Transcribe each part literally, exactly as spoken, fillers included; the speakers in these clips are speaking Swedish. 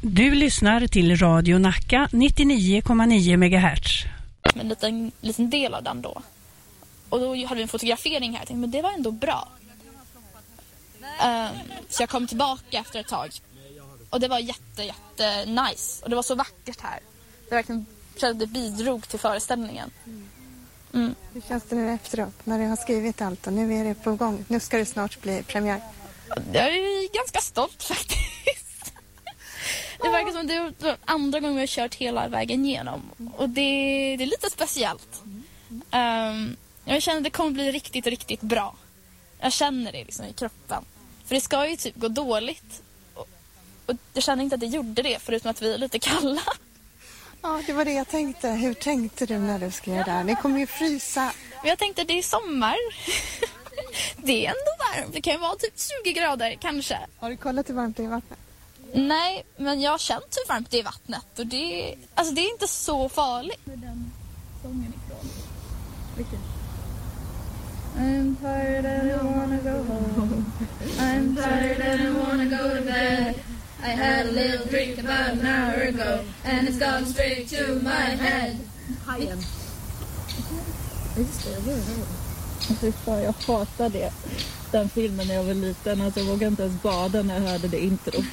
Du lyssnar till Radio Nacka nittionio komma nio megahertz. En liten, liten del av den då. Och då hade vi en fotografering här. Jag tänkte, men det var ändå bra. Um, så jag kom tillbaka efter ett tag. Och det var jätte, jätte nice. Och det var så vackert här. Det verkligen det bidrog till föreställningen. Mm. Hur känns det nu efteråt när du har skrivit allt och nu är det på gång? Nu ska det snart bli premiär. Jag är ganska stolt faktiskt. Det verkar som det är andra gången vi har kört hela vägen igenom. Och det, det är lite speciellt. Um, jag känner att det kommer bli riktigt, riktigt bra. Jag känner det liksom i kroppen. För det ska ju typ gå dåligt. Och, och jag känner inte att det gjorde det förutom att vi är lite kalla. Ja, det var det jag tänkte. Hur tänkte du när du skrev där? Ni kommer ju frysa. Men jag tänkte att det är sommar. Det är ändå varmt. Det kan ju vara typ tjugo grader kanske. Har du kollat hur varmt det är i vattnet? Nej, men jag har känt hur varmt det är i vattnet. Och det, alltså det är inte så farligt. Med den sången ifrån. Vilken? I'm tired and I wanna go home. I'm tired and I wanna go to bed. I had a little drink about an hour ago and it's gone straight to my head. Hajen. Just det, det är det. Jag hatar det. Den filmen när jag var liten. Alltså jag vågade inte ens bada när jag hörde det introt.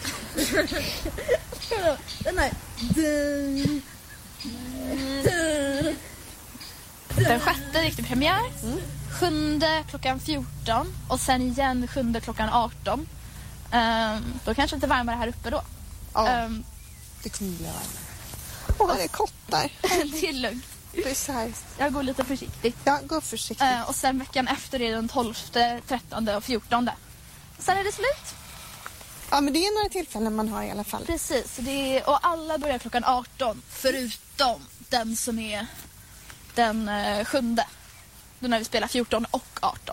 Den här... Den sjätte gick till premiär. Mm. Sjunde klockan fjorton. Och sen igen sjunde klockan arton. Um, då kanske lite varmare här uppe då. Ja, um, det kommer bli varmare. Åh, det är kottar. Det är lugnt. Precis. Jag går lite försiktigt. Ja, gå försiktigt. Uh, och sen veckan efter är den tolfte, trettonde och fjortonde. Och sen är det slut. Ja, men det är några tillfällen man har i alla fall. Precis. Det är, och alla börjar klockan arton. Förutom den som är den uh, sjunde. Då när vi spelar fjorton och arton.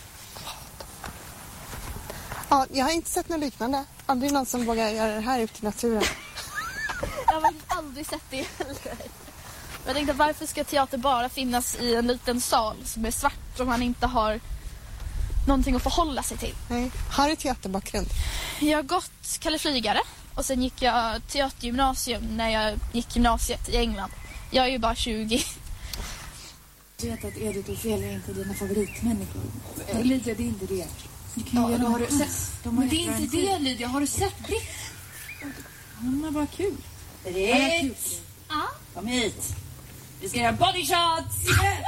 Ja, jag har inte sett något liknande. Aldrig någon som vågar göra det här ute i naturen. Jag har aldrig sett det heller. Jag tänkte, varför ska teater bara finnas i en liten sal som är svart och man inte har någonting att förhålla sig till? Nej. Har du teaterbakgrund? Jag har gått Kalle Flygare och sen gick jag teatergymnasium när jag gick gymnasiet i England. Jag är ju bara tjugo. Du vet att Edith och Ophelia är inte dina favoritmänniskor. Lydia, det är inte det. Ja, då har du sett. De men det är inte det, Lydia. Har du sett Britt? Hon är bara kul. Britt! Ja? Kom hit. Vi ska göra body shots!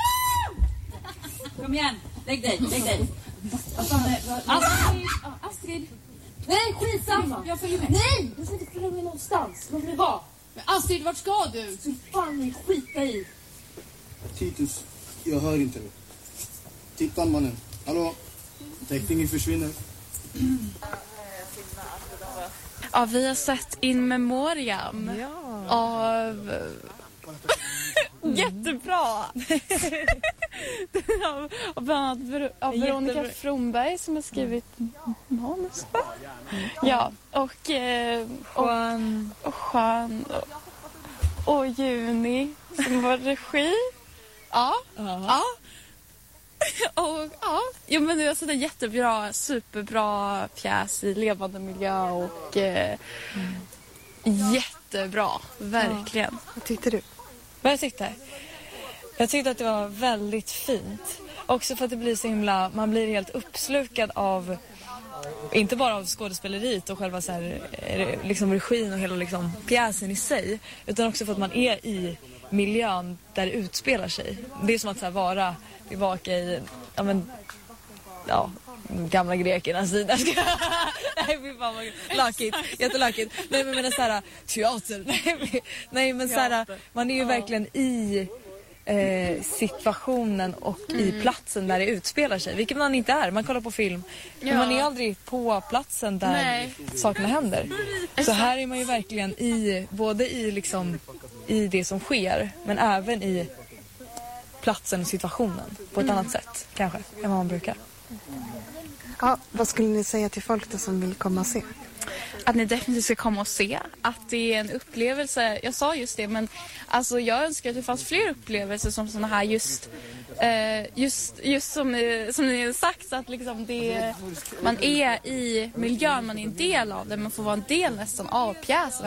Kom igen. Lägg dig, lägg dig. Astrid! Astrid! Nej, skitsamma. Jag följer med. Nej! Jag ska inte följa med någonstans. Låt mig vara. Men Astrid, vart ska du? Så fan mig skita i. Titus, jag hör inte nu. Titta mannen. Hallå? Teckningen försvinner. Ja, vi har sett In Memoriam. Ja. Av... Jättebra! av, av bland annat Ver- av Veronica Jättebra. Fromberg som har skrivit manus. Ja, och... Eh, och Juan. Och Juan. Och, och Juni som var regi. Ja, ja. ja. Och ja, jo, men det är alltså en jättebra, superbra pjäs i levande miljö och eh, mm. jättebra, verkligen. Ja. Vad tyckte du? Vad jag tyckte? Jag tyckte att det var väldigt fint. Också för att det blir så himla, man blir helt uppslukad av, inte bara av skådespeleriet och själva så här, liksom regin och hela liksom pjäsen i sig, utan också för att man är i miljön där det utspelar sig. Det är som att så här, vara tillbaka i, ja men, ja, gamla grekernas sida. Nej, fy fan vad lakigt, jättelakigt. Nej, men menar så här, teater. Nej, nej men så här, man är ju verkligen i eh, situationen och mm. i platsen där det utspelar sig. Vilket man inte är, man kollar på film. Ja. Men man är aldrig på platsen där nej. sakerna händer. Så här är man ju verkligen i, både i liksom i det som sker, men även i platsen och situationen på ett mm. annat sätt kanske än vad man brukar. Ja, vad skulle ni säga till folk då som vill komma och se? Att ni definitivt ska komma och se. Att det är en upplevelse. Jag sa just det, men alltså jag önskar att det fanns fler upplevelser som såna här just eh, just, just som, som ni har sagt, att liksom det, man är i miljön, man är en del av det, man får vara en del nästan av pjäsen.